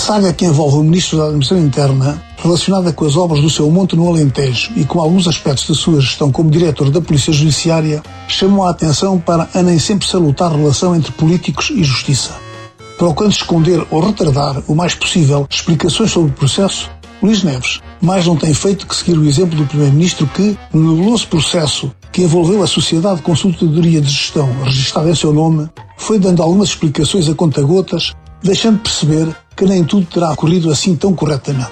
saga que envolve o Ministro da Administração Interna, relacionada com as obras do seu monte no Alentejo e com alguns aspectos da sua gestão como diretor da Polícia Judiciária, chamou a atenção para a nem sempre salutar relação entre políticos e justiça. Procurando esconder ou retardar o mais possível explicações sobre o processo, Luís Neves mais não tem feito que seguir o exemplo do Primeiro-Ministro que, no nebuloso processo que envolveu a Sociedade de Consultadoria de Gestão, registada em seu nome, foi dando algumas explicações a conta-gotas, deixando perceber que nem tudo terá ocorrido assim tão corretamente.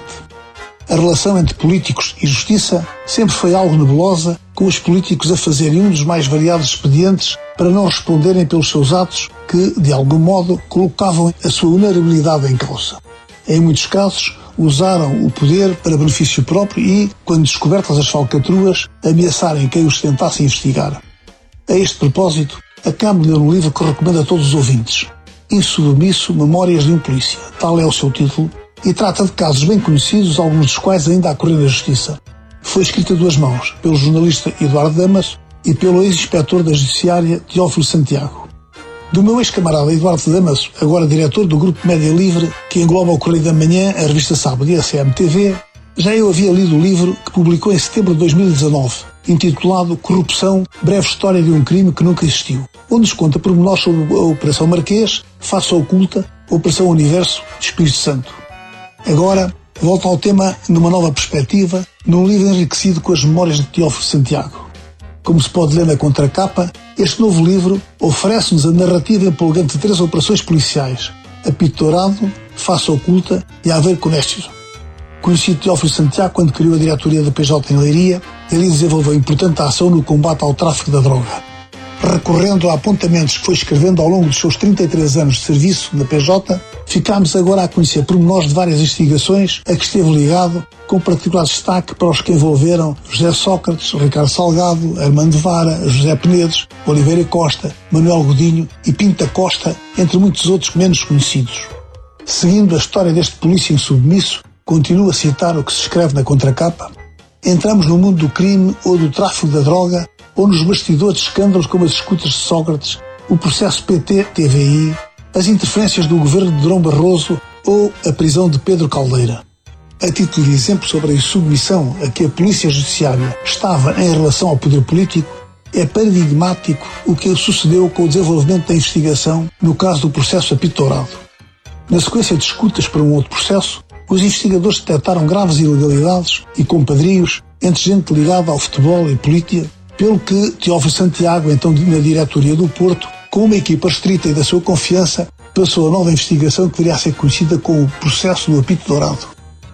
A relação entre políticos e justiça sempre foi algo nebulosa, com os políticos a fazerem um dos mais variados expedientes para não responderem pelos seus atos que, de algum modo, colocavam a sua vulnerabilidade em causa. Em muitos casos, usaram o poder para benefício próprio e, quando descobertas as falcatruas, ameaçarem quem os tentasse investigar. A este propósito, acabo de ler um livro que recomendo a todos os ouvintes. Insubmisso, Memórias de um Polícia, tal é o seu título, e trata de casos bem conhecidos, alguns dos quais ainda a correr na Justiça. Foi escrito a duas mãos, pelo jornalista Eduardo Damaso e pelo ex-inspetor da Judiciária Teófilo Santiago. Do meu ex-camarada Eduardo Damaso, agora diretor do Grupo Média Livre, que engloba o Correio da Manhã, a Revista Sábado e a CMTV, já eu havia lido o livro que publicou em setembro de 2019, intitulado Corrupção, breve história de um crime que nunca existiu, onde nos conta pormenores sobre a Operação Marquês, Face Oculta, Operação Universo, Espírito Santo. Agora, volto ao tema numa nova perspectiva, num livro enriquecido com as memórias de Teófilo Santiago. Como se pode ler na contracapa, este novo livro oferece-nos a narrativa empolgante de 3 operações policiais: Apito Dourado, Face Oculta e Aveiro com Néstor. Conheci Teófilo Santiago quando criou a diretoria da PJ em Leiria e ali desenvolveu importante ação no combate ao tráfico da droga. Recorrendo a apontamentos que foi escrevendo ao longo dos seus 33 anos de serviço na PJ, ficámos agora a conhecer pormenores de várias investigações a que esteve ligado, com particular destaque para os que envolveram José Sócrates, Ricardo Salgado, Armando Vara, José Penedes, Oliveira Costa, Manuel Godinho e Pinta Costa, entre muitos outros menos conhecidos. Seguindo a história deste polícia insubmisso, continuo a citar o que se escreve na contracapa: entramos no mundo do crime ou do tráfico da droga, ou nos bastidores de escândalos como as escutas de Sócrates, o processo PT-TVI, as interferências do governo de Durão Barroso ou a prisão de Pedro Caldeira. A título de exemplo sobre a insubmissão a que a Polícia Judiciária estava em relação ao poder político, é paradigmático o que sucedeu com o desenvolvimento da investigação no caso do processo Apito Dourado. Na sequência de escutas para um outro processo, os investigadores detectaram graves ilegalidades e compadrios entre gente ligada ao futebol e política, pelo que Teófilo Santiago, então na diretoria do Porto, com uma equipa restrita e da sua confiança, passou a nova investigação que viria a ser conhecida como o processo do Apito Dourado.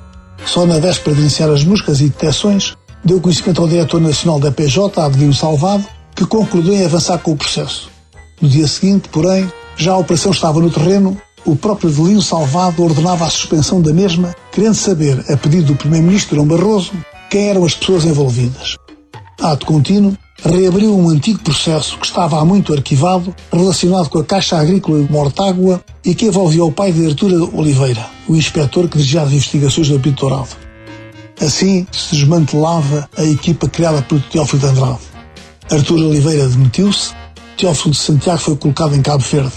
Só na véspera de iniciar as buscas e detecções, deu conhecimento ao diretor nacional da PJ, Adelino Salvado, que concluiu em avançar com o processo. No dia seguinte, porém, já a operação estava no terreno, o próprio Adelino Salvado ordenava a suspensão da mesma, querendo saber, a pedido do Primeiro-Ministro Durão Barroso, quem eram as pessoas envolvidas. Ato contínuo, reabriu um antigo processo que estava há muito arquivado, relacionado com a Caixa Agrícola de Mortágua e que envolvia o pai de Artur Oliveira, o inspetor que dirigia as investigações do Apito Dourado. Assim se desmantelava a equipa criada por Teófilo de Andrade. Artur Oliveira demitiu-se, Teófilo de Santiago foi colocado em Cabo Verde.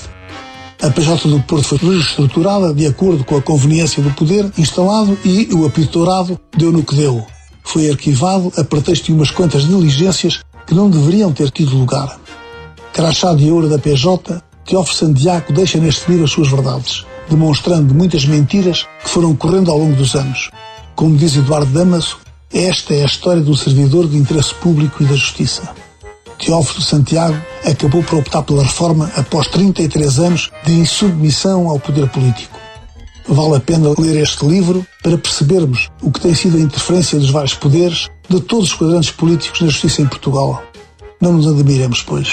A PJ do Porto foi reestruturada de acordo com a conveniência do poder instalado e o Apito Dourado deu no que deu. Foi arquivado a pretexto de umas quantas diligências que não deveriam ter tido lugar. Crachá de ouro da PJ, Teófilo Santiago deixa neste livro as suas verdades, demonstrando muitas mentiras que foram correndo ao longo dos anos. Como diz Eduardo Damaso, esta é a história do servidor do interesse público e da justiça. Teófilo Santiago acabou por optar pela reforma após 33 anos de insubmissão ao poder político. Vale a pena ler este livro para percebermos o que tem sido a interferência dos vários poderes de todos os quadrantes políticos na justiça em Portugal. Não nos admiremos, pois.